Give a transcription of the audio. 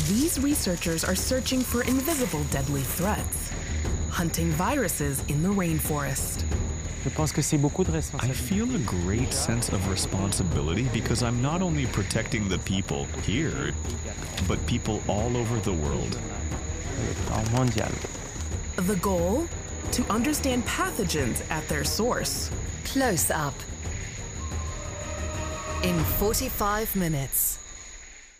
These researchers are searching for invisible deadly threats, hunting viruses in the rainforest. Je pense que c'est beaucoup de I responsabilité. feel a great sense of responsibility because I'm not only protecting the people here, but people all over the world. Mondial. The goal? To understand pathogens at their source. Close Up. In 45 minutes.